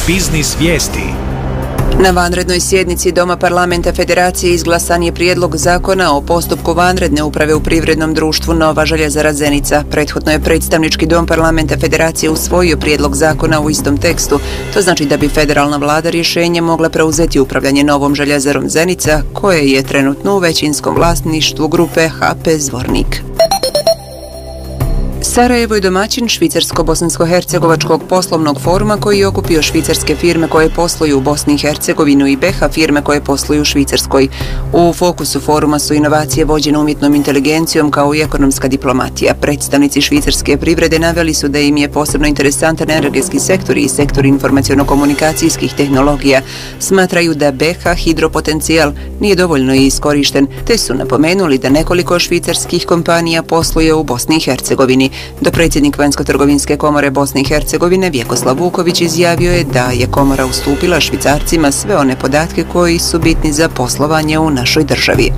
Biznis vijesti. Na vanrednoj sjednici Doma parlamenta Federacije izglasan je prijedlog zakona o postupku vanredne uprave u privrednom društvu Nova željezara Zenica. Prethodno je predstavnički Dom parlamenta Federacije usvojio prijedlog zakona u istom tekstu. To znači da bi federalna vlada rješenjem mogla preuzeti upravljanje Novom željezarom Zenica, koje je trenutno u većinskom vlasništvu grupe HP Zvornik. Sarajevo je domaćin Švicarsko-bosansko-hercegovačkog poslovnog foruma koji je okupio švicarske firme koje posluju u Bosni i Hercegovinu i BiH firme koje posluju u Švicarskoj. U fokusu foruma su inovacije vođene umjetnom inteligencijom kao i ekonomska diplomatija. Predstavnici švicarske privrede naveli su da im je posebno interesantan energetski sektor i sektor informaciono-komunikacijskih tehnologija. Smatraju da BiH hidropotencijal nije dovoljno iskorišten, te su napomenuli da nekoliko švicarskih kompanija posluje u Bosni i Hercegovini. Dopredsjednik Vanjsko-trgovinske komore Bosne i Hercegovine Vjekoslav Vuković izjavio je da je komora ustupila Švicarcima sve one podatke koji su bitni za poslovanje u našoj državi.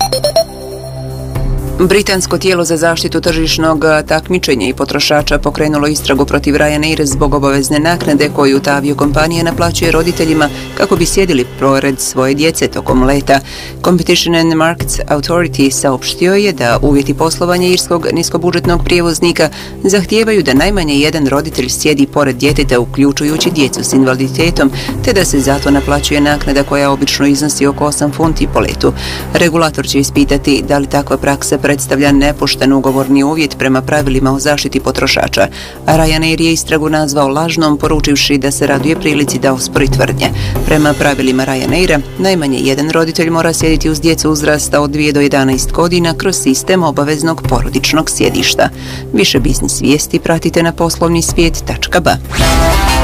Britansko tijelo za zaštitu tržišnog takmičenja i potrošača pokrenulo istragu protiv Ryanair zbog obavezne naknade koju ta aviokompanija naplaćuje roditeljima kako bi sjedili pored svoje djece tokom leta. Competition and Markets Authority saopštio je da uvjeti poslovanja irskog niskobudžetnog prijevoznika zahtijevaju da najmanje jedan roditelj sjedi pored djeteta, uključujući djecu s invaliditetom, te da se zato naplaćuje naknada koja obično iznosi oko 8 funti po letu. Regulator će ispitati da li takva praksa predstavlja nepošten ugovorni uvjet prema pravilima o zaštiti potrošača, a Ryanair je istragu nazvao lažnom, poručivši da se raduje prilici da ospori tvrdnje. Prema pravilima Ryanaira, najmanje jedan roditelj mora sjediti uz djecu uzrasta od 2 do 11 godina kroz sistem obaveznog porodičnog sjedišta. Više biznis vijesti pratite na poslovnisvijet.ba.